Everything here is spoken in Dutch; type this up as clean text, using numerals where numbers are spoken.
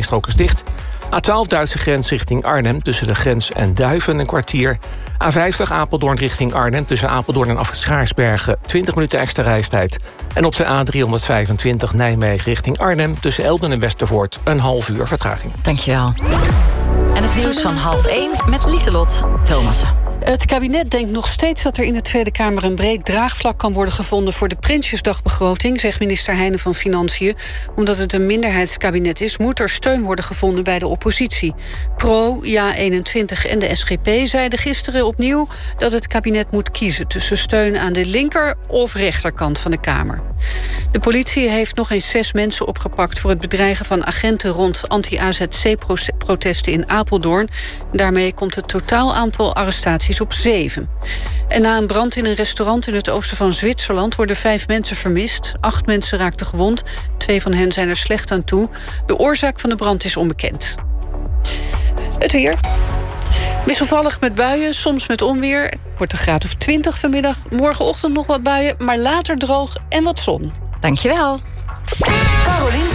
rijstrook is dicht. A12 Duitse grens richting Arnhem tussen de grens en Duiven een kwartier. A50 Apeldoorn richting Arnhem tussen Apeldoorn en Schaarsbergen 20 minuten extra reistijd. En op de A325 Nijmegen richting Arnhem tussen Elden en Westervoort een half uur vertraging. Dankjewel. En het nieuws van 12:30 met Lieselot Thomassen. Het kabinet denkt nog steeds dat er in de Tweede Kamer een breed draagvlak kan worden gevonden voor de Prinsjesdagbegroting, zegt minister Heijnen van Financiën. Omdat het een minderheidskabinet is, moet er steun worden gevonden bij de oppositie. Pro, Ja21 en de SGP zeiden gisteren opnieuw dat het kabinet moet kiezen tussen steun aan de linker- of rechterkant van de Kamer. De politie heeft nog eens 6 mensen opgepakt voor het bedreigen van agenten rond anti-AZC-protesten in Apeldoorn. Daarmee komt het totaal aantal arrestaties op 7. En na een brand in een restaurant in het oosten van Zwitserland worden 5 mensen vermist. 8 mensen raakten gewond. 2 van hen zijn er slecht aan toe. De oorzaak van de brand is onbekend. Het weer. Wisselvallig met buien, soms met onweer. Het wordt een graad of 20 vanmiddag. Morgenochtend nog wat buien, maar later droog en wat zon. Dankjewel. Carolien